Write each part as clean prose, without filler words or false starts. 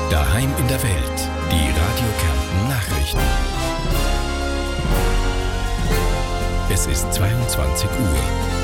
Daheim in der Welt. Die Radio Kärnten Nachrichten. Es ist 22 Uhr.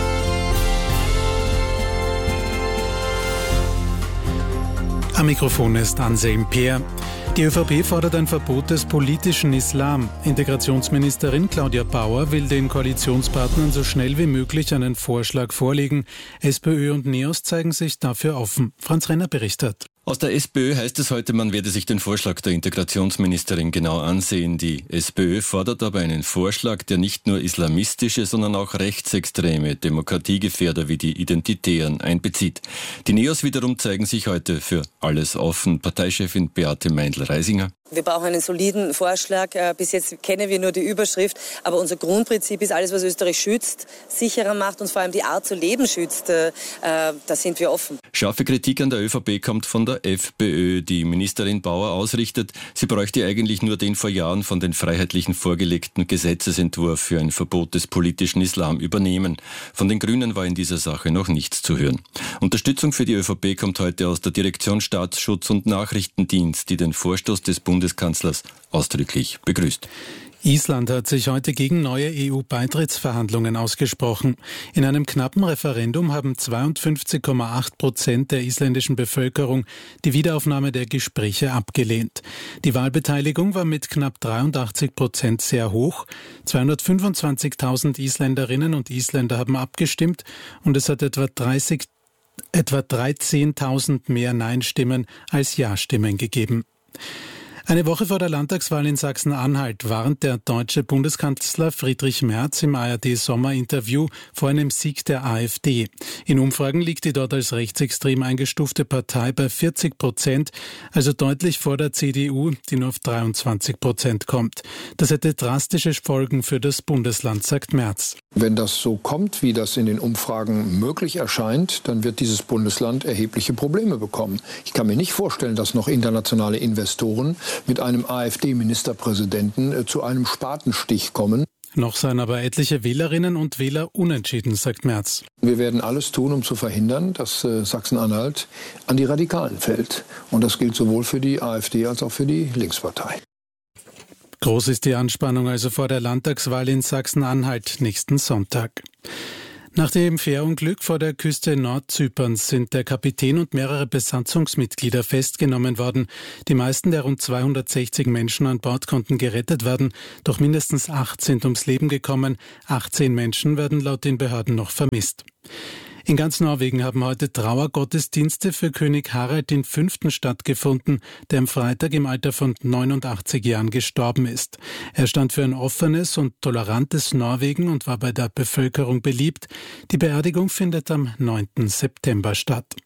Am Mikrofon ist Anselm Peer. Die ÖVP fordert ein Verbot des politischen Islam. Integrationsministerin Claudia Bauer will den Koalitionspartnern so schnell wie möglich einen Vorschlag vorlegen. SPÖ und NEOS zeigen sich dafür offen. Franz Renner berichtet. Aus der SPÖ heißt es heute, man werde sich den Vorschlag der Integrationsministerin genau ansehen. Die SPÖ fordert aber einen Vorschlag, der nicht nur islamistische, sondern auch rechtsextreme Demokratiegefährder wie die Identitären einbezieht. Die NEOS wiederum zeigen sich heute für alles offen. Parteichefin Beate Meindl-Reisinger. Wir brauchen einen soliden Vorschlag. Bis jetzt kennen wir nur die Überschrift. Aber unser Grundprinzip ist, alles, was Österreich schützt, sicherer macht und vor allem die Art zu leben schützt. Da sind wir offen. Scharfe Kritik an der ÖVP kommt von der FPÖ. Die Ministerin Bauer ausrichtet, sie bräuchte eigentlich nur den vor Jahren von den Freiheitlichen vorgelegten Gesetzesentwurf für ein Verbot des politischen Islam übernehmen. Von den Grünen war in dieser Sache noch nichts zu hören. Unterstützung für die ÖVP kommt heute aus der Direktion Staatsschutz und Nachrichtendienst, die den Vorstoß des Bundeskanzlers ausdrücklich begrüßt. Island hat sich heute gegen neue EU-Beitrittsverhandlungen ausgesprochen. In einem knappen Referendum haben 52,8% der isländischen Bevölkerung die Wiederaufnahme der Gespräche abgelehnt. Die Wahlbeteiligung war mit knapp 83% sehr hoch. 225.000 Isländerinnen und Isländer haben abgestimmt und es hat etwa 13.000 mehr Nein-Stimmen als Ja-Stimmen gegeben. Eine Woche vor der Landtagswahl in Sachsen-Anhalt warnt der deutsche Bundeskanzler Friedrich Merz im ARD-Sommerinterview vor einem Sieg der AfD. In Umfragen liegt die dort als rechtsextrem eingestufte Partei bei 40%, also deutlich vor der CDU, die nur auf 23% kommt. Das hätte drastische Folgen für das Bundesland, sagt Merz. Wenn das so kommt, wie das in den Umfragen möglich erscheint, dann wird dieses Bundesland erhebliche Probleme bekommen. Ich kann mir nicht vorstellen, dass noch internationale Investoren mit einem AfD-Ministerpräsidenten zu einem Spatenstich kommen. Noch seien aber etliche Wählerinnen und Wähler unentschieden, sagt Merz. Wir werden alles tun, um zu verhindern, dass Sachsen-Anhalt an die Radikalen fällt. Und das gilt sowohl für die AfD als auch für die Linkspartei. Groß ist die Anspannung also vor der Landtagswahl in Sachsen-Anhalt nächsten Sonntag. Nach dem Fährunglück vor der Küste Nordzyperns sind der Kapitän und mehrere Besatzungsmitglieder festgenommen worden. Die meisten der rund 260 Menschen an Bord konnten gerettet werden, doch mindestens 8 sind ums Leben gekommen. 18 Menschen werden laut den Behörden noch vermisst. In ganz Norwegen haben heute Trauergottesdienste für König Harald V. stattgefunden, der am Freitag im Alter von 89 Jahren gestorben ist. Er stand für ein offenes und tolerantes Norwegen und war bei der Bevölkerung beliebt. Die Beerdigung findet am 9. September statt.